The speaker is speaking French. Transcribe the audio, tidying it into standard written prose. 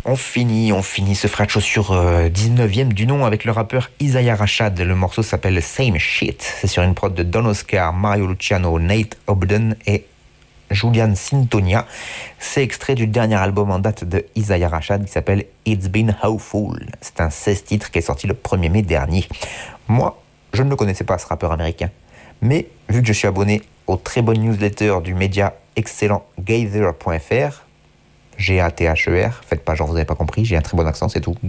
On finit ce frais de chaussure 19e du nom avec le rappeur Isaiah Rashad. Le morceau s'appelle Same Shit. C'est sur une prod de Don Oscar, Mario Luciano, Nate Obden et Julian Sintonia. C'est extrait du dernier album en date de Isaiah Rashad qui s'appelle It's Been Hopeful. C'est un 16 titres qui est sorti le 1er mai dernier. Moi, je ne le connaissais pas, ce rappeur américain. Mais vu que je suis abonné aux très bonnes newsletters du média excellent Gather.fr, Gather, faites pas genre vous n'avez pas compris, j'ai un très bon accent, c'est tout.